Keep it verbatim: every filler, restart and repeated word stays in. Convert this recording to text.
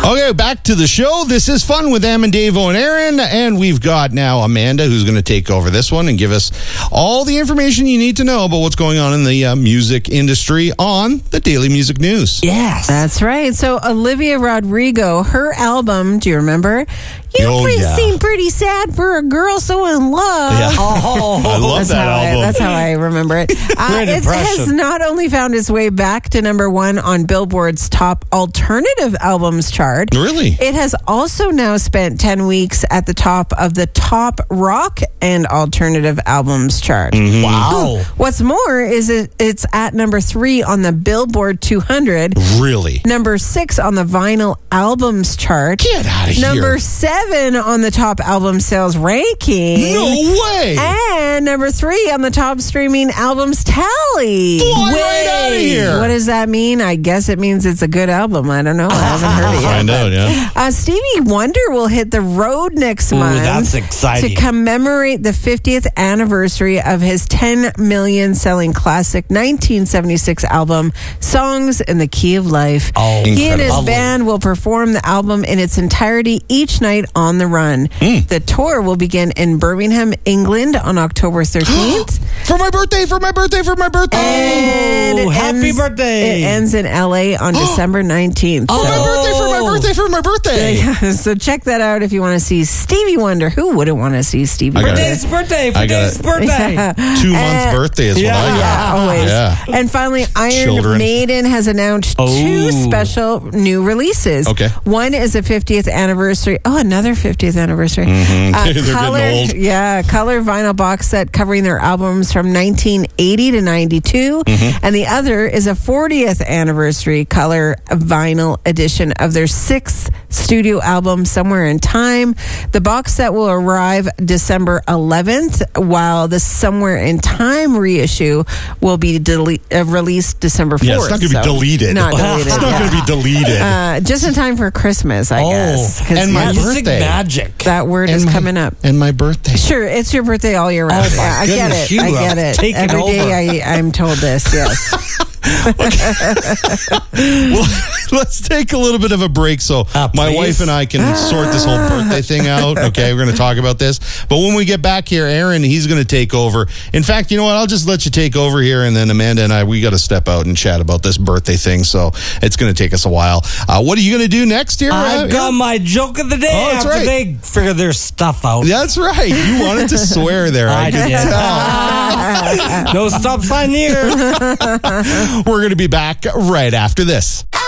Okay, back to the show. This is Fun with Em and Dave and Aaron, and we've got now Amanda who's going to take over this one and give us all the information you need to know about what's going on in the uh, music industry on the Daily Music News. Yes. That's right. So Olivia Rodrigo, her album, do you remember? You Oh, pretty, yeah. seem pretty sad for a girl so in love. Yeah. Oh, I love That's that how I, album. that's how I remember it. Uh, Great it impression. has not only found its way back to number one on Billboard's top alternative albums chart. Really? It has also now spent ten weeks at the top of the top rock and alternative albums chart. Mm-hmm. wow. What's more is it, it's at number three on the Billboard two hundred, Really? number six on the vinyl albums chart, Get out of here. number seven on the top album sales ranking. No way. And number three on the top streaming albums tally. Fly right out of here. What does that mean? I guess it means it's a good album. I don't know. I haven't heard it yet. Find out, yeah. Uh, Stevie Wonder will hit the road next Ooh, month. that's exciting. To commemorate the fiftieth anniversary of his ten million selling classic nineteen seventy-six album, Songs in the Key of Life. Oh, he and his incredible. band will perform the album in its entirety each night on the run. Mm. The tour will begin in Birmingham, England on October thirteenth. For my birthday, for my birthday, for my birthday. And it Oh, happy ends- birthday. It ends in L A on December nineteenth. For my Oh. birthday, for my birthday, for my birthday. Yeah, so check that out if you want to see Stevie Wonder. Who wouldn't want to see Stevie I got Wonder? it. Today's birthday. I got Today's it. birthday. Two month Uh, birthday is what yeah. I got. Yeah, always. Yeah. And finally, Iron Children. Maiden has announced Oh. two special new releases. Okay. One is a fiftieth anniversary. Oh, another fiftieth anniversary. Mhm. Uh, They're getting color, old. Yeah, color vinyl box set covering their albums from nineteen eighty to ninety-two. Mm-hmm. And the other is a fortieth anniversary color vinyl edition of their sixth studio album, Somewhere in Time. The box set will arrive December eleventh, while the Somewhere in Time reissue will be dele- uh, released December fourth. Yeah, it's not going to be so- deleted. Not deleted. It's not yeah. going to be deleted. Uh, just in time for Christmas, I Oh, guess. 'Cause, and my yeah, Music birthday. magic. that word And is my- coming up. And my birthday. Sure, it's your birthday all year round. Oh, my yeah, I get goodness, it. you I are get it. taking Every over. day I, I'm told this, yes. Well, let's take a little bit of a break so Uh, my please. wife and I can sort this whole birthday thing out. Okay, we're going to talk about this. But when we get back here, Aaron, he's going to take over. In fact, you know what? I'll just let you take over here, and then Amanda and I, we got to step out and chat about this birthday thing. So it's going to take us a while. Uh, what are you going to do next here? I've uh, got Aaron? my joke of the day Oh, that's after right. they figure their stuff out. That's right. You wanted to swear there. I, I could did. tell. No stop sign here. We're going to be back right after this.